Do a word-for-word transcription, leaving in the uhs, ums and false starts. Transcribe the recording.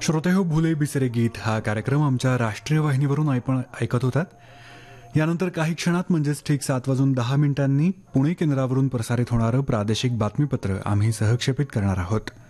श्रोते हो भुले बिसरे गीत हा कार्यक्रम आमच्या राष्ट्रीय वाहिनीवरून ऐकण ऐकत होतात. यानंतर काही क्षणात म्हणजेच ठीक सात वाजून दहा मिनिटांनी पुणे केंद्रावरून प्रसारित होणारं प्रादेशिक बातमीपत्र आम्ही सहक्षेपित करणार आहोत.